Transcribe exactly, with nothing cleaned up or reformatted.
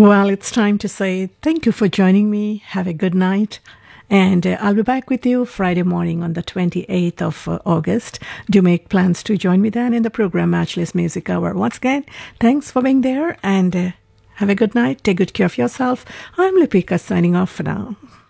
Well, it's time to say thank you for joining me. Have a good night. And uh, I'll be back with you Friday morning on the twenty-eighth of uh, August. Do make plans to join me then in the program Matchless Music Hour. Once again, thanks for being there and uh, have a good night. Take good care of yourself. I'm Lipika signing off for now.